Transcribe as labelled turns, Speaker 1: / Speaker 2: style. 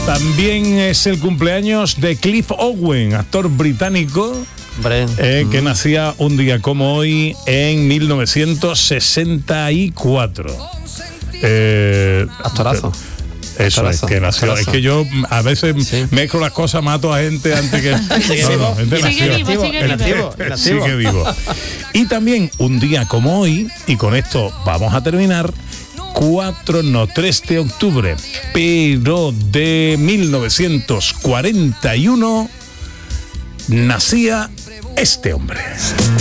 Speaker 1: También es el cumpleaños de Cliff Owen, actor británico, que nacía un día como hoy en 1964.
Speaker 2: Actorazo.
Speaker 1: Eso es, que nació. Es que yo a veces mezclo las cosas, mato a gente antes que... Sigue vivo. Y también un día como hoy, y con esto vamos a terminar, 3 de octubre, pero de 1941, nacía este hombre.